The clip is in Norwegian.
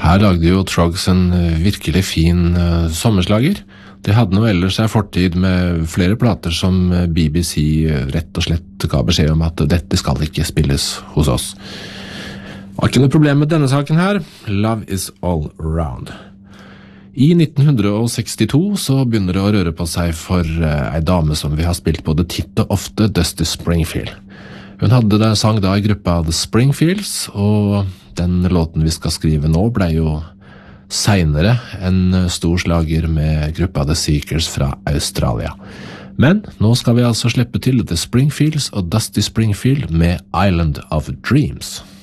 Her lagde jo Troggs en virkelig fin sommerslager. De hadde noe ellers en fortid med flere plater som BBC rett og slett ga beskjed om at dette skal ikke spilles hos oss. Var ikke noe problem med denne saken her. Love is all around. I 1962 så begynner det å røre på seg for ei dame som vi har spilt både titt og ofte, Dusty Springfield. Hun hadde det sang da i gruppa The Springfields, og den låten vi skal skrive nå ble jo senere en stor slager med gruppa The Seekers fra Australia. Men nå skal vi altså slippe til The Springfields og Dusty Springfield med Island of Dreams.